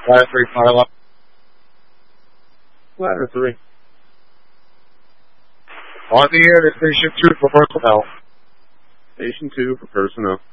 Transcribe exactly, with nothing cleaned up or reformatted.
Ladder three, fire up. Ladder three. On the air to Station two for personnel. Station two for personnel.